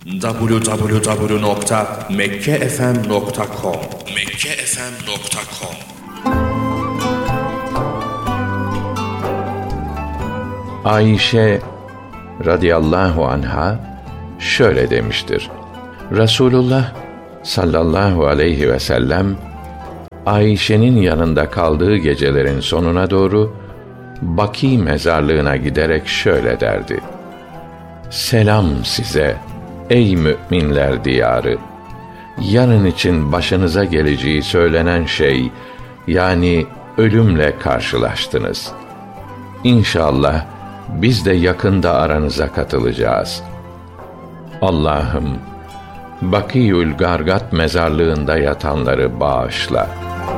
www.mekkefm.com Ayşe radıyallahu anha şöyle demiştir: Resulullah sallallahu aleyhi ve sellem Ayşe'nin yanında kaldığı gecelerin sonuna doğru Baki mezarlığına giderek şöyle derdi: Selam size ey müminler diyarı. Yarın için başınıza geleceği söylenen şey, yani ölümle karşılaştınız. İnşallah biz de yakında aranıza katılacağız. Allah'ım, Bakî'ül Gargat mezarlığında yatanları bağışla.